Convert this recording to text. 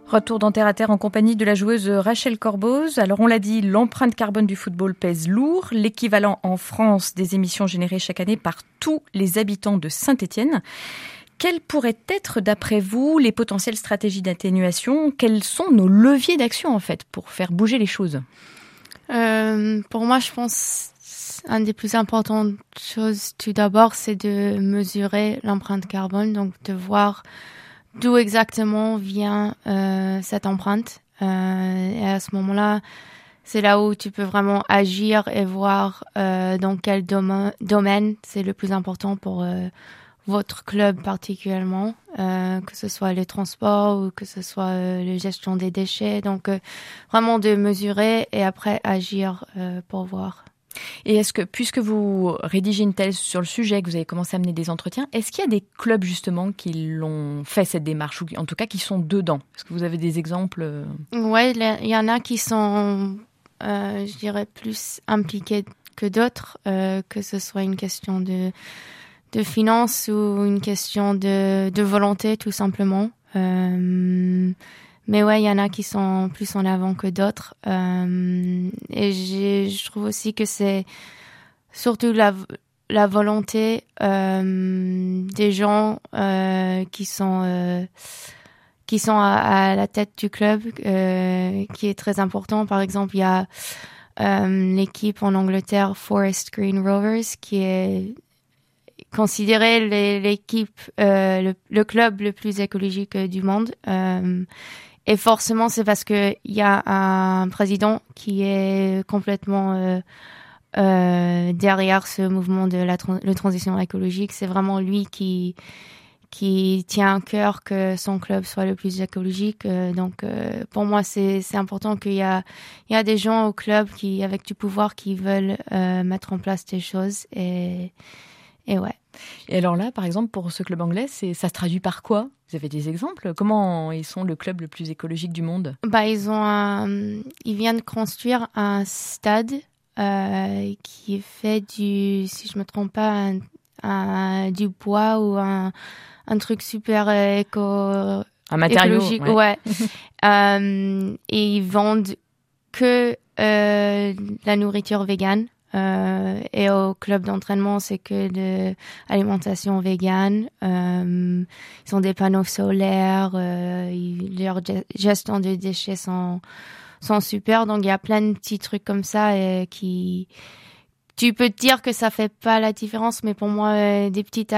Retour dans Terre à Terre en compagnie de la joueuse Rachel Corboz. Alors on l'a dit, l'empreinte carbone du football pèse lourd, l'équivalent en France des émissions générées chaque année par tous les habitants de Saint-Étienne. Quelles pourraient être, d'après vous, les potentielles stratégies d'atténuation ? Quels sont nos leviers d'action, en fait, pour faire bouger les choses ? Pour moi, je pense une des plus importantes choses, tout d'abord, c'est de mesurer l'empreinte carbone, donc de voir d'où exactement vient cette empreinte. Et à ce moment-là, c'est là où tu peux vraiment agir et voir dans quel domaine c'est le plus important pour votre club particulièrement, que ce soit les transports ou que ce soit la gestion des déchets. Donc, vraiment de mesurer et après agir pour voir. Et est-ce que, puisque vous rédigez une thèse sur le sujet, que vous avez commencé à mener des entretiens, est-ce qu'il y a des clubs justement qui l'ont fait cette démarche, ou en tout cas qui sont dedans ? Est-ce que vous avez des exemples ? Oui, il y en a qui sont, je dirais, plus impliqués que d'autres, que ce soit une question de finances ou une question de volonté, tout simplement. Mais ouais, il y en a qui sont plus en avant que d'autres. Et je trouve aussi que c'est surtout la volonté des gens qui sont à la tête du club qui est très important. Par exemple, il y a l'équipe en Angleterre, Forest Green Rovers, qui est considérée l'équipe, le club le plus écologique du monde. Et forcément, c'est parce que il y a un président qui est complètement derrière ce mouvement de la transition écologique. C'est vraiment lui qui tient à cœur que son club soit le plus écologique. Donc, pour moi, c'est important qu'il y a des gens au club qui, avec du pouvoir, qui veulent mettre en place des choses. Et ouais. Et alors là, par exemple, pour ce club anglais, ça se traduit par quoi ? Vous avez des exemples ? Comment ils sont le club le plus écologique du monde ? Ils viennent de construire un stade qui est fait si je me trompe pas, du bois ou un truc super un matériau écologique. Ouais. Et ils vendent que la nourriture végane. Et au club d'entraînement, c'est que de alimentation végane. Ils ont des panneaux solaires. Leur gestion des déchets sont super. Donc il y a plein de petits trucs comme ça qui tu peux te dire que ça fait pas la différence, mais pour moi des petites